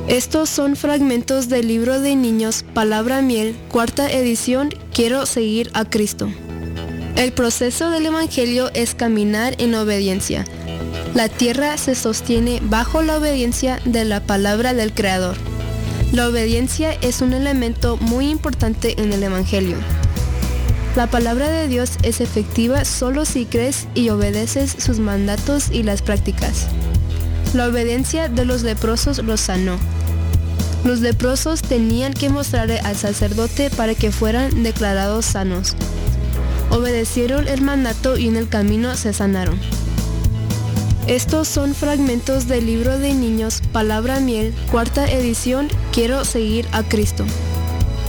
Estos son fragmentos del libro de niños Palabra Miel, cuarta edición, Quiero seguir a Cristo. El proceso del Evangelio es caminar en obediencia. La tierra se sostiene bajo la obediencia de la palabra del Creador. La obediencia es un elemento muy importante en el Evangelio. La palabra de Dios es efectiva solo si crees y obedeces sus mandatos y las prácticas. La obediencia de los leprosos los sanó. Los leprosos tenían que mostrarle al sacerdote para que fueran declarados sanos. Obedecieron el mandato y en el camino se sanaron. Estos son fragmentos del libro de niños Palabra Miel, cuarta edición, Quiero seguir a Cristo.